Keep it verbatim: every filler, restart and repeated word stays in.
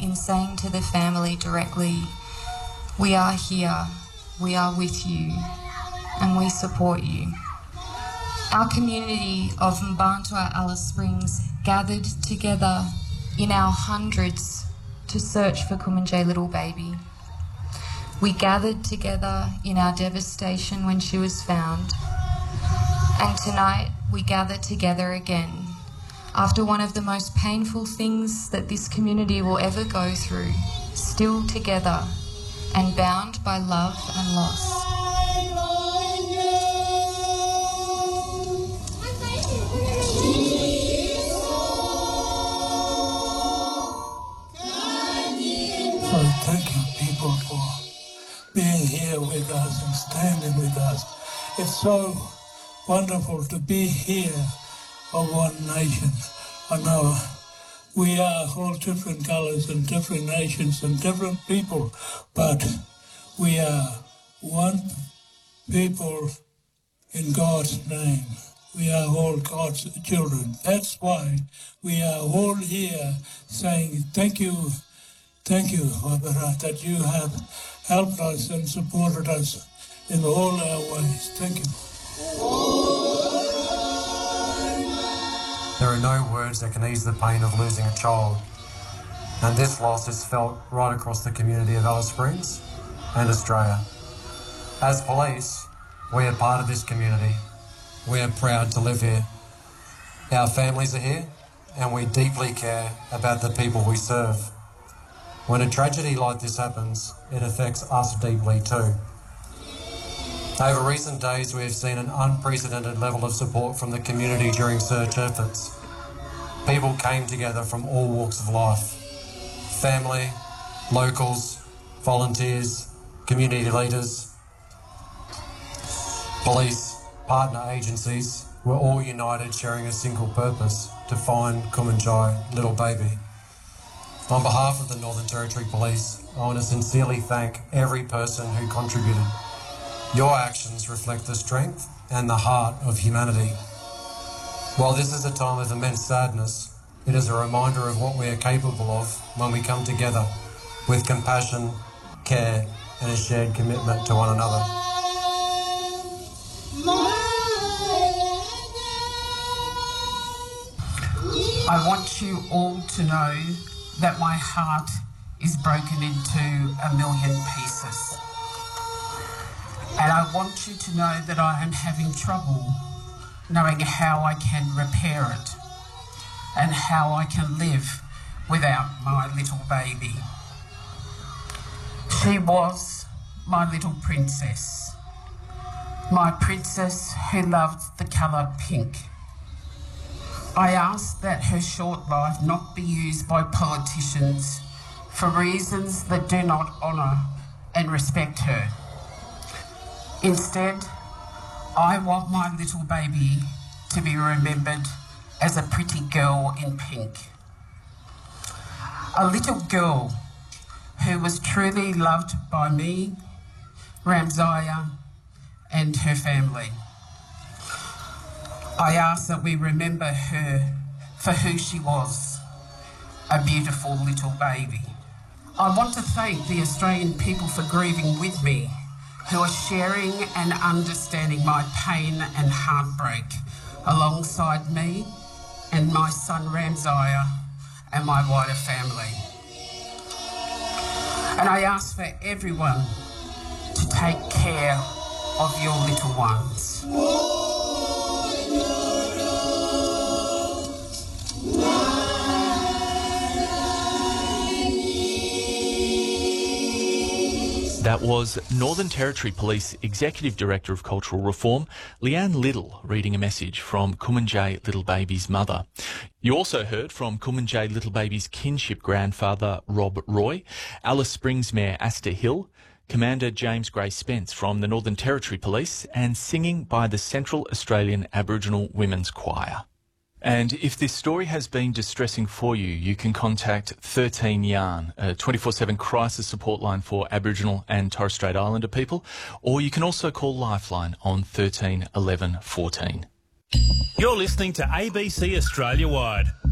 in saying to the family directly, we are here, we are with you, and we support you. Our community of Mparntwe Alice Springs gathered together in our hundreds to search for Kumanjayi little baby. We gathered together in our devastation when she was found. And tonight we gather together again after one of the most painful things that this community will ever go through, still together and bound by love and loss. So thank you, people, for being here with us and standing with us. It's so wonderful to be here of one nation. I know we are all different colours and different nations and different people, but we are one people in God's name. We are all God's children. That's why we are all here saying thank you, thank you, Barbara, that you have helped us and supported us in all our ways. Thank you. There are no words that can ease the pain of losing a child, and this loss is felt right across the community of Alice Springs and Australia. As police, we are part of this community. We are proud to live here. Our families are here, and we deeply care about the people we serve. When a tragedy like this happens, it affects us deeply too. Over recent days, we have seen an unprecedented level of support from the community during search efforts. People came together from all walks of life. Family, locals, volunteers, community leaders, police, partner agencies were all united, sharing a single purpose: to find Kumanjayi little baby. On behalf of the Northern Territory Police, I want to sincerely thank every person who contributed. Your actions reflect the strength and the heart of humanity. While this is a time of immense sadness, it is a reminder of what we are capable of when we come together with compassion, care, and a shared commitment to one another. I want you all to know that my heart is broken into a million pieces. And I want you to know that I am having trouble knowing how I can repair it and how I can live without my little baby. She was my little princess, my princess who loved the colour pink. I ask that her short life not be used by politicians for reasons that do not honour and respect her. Instead, I want my little baby to be remembered as a pretty girl in pink. A little girl who was truly loved by me, Ramzaya, and her family. I ask that we remember her for who she was, a beautiful little baby. I want to thank the Australian people for grieving with me, who are sharing and understanding my pain and heartbreak alongside me and my son Ramzaya and my wider family. And I ask for everyone to take care of your little ones. That was Northern Territory Police Executive Director of Cultural Reform, Leanne Little, reading a message from Kumanjayi little baby's mother. You also heard from Kumanjayi little baby's kinship grandfather, Rob Roy, Alice Springs Mayor Asta Hill, Commander James Gray Spence from the Northern Territory Police, and singing by the Central Australian Aboriginal Women's Choir. And if this story has been distressing for you, you can contact thirteen Yarn, a twenty-four seven crisis support line for Aboriginal and Torres Strait Islander people, or you can also call Lifeline on thirteen eleven fourteen. You're listening to A B C Australia Wide.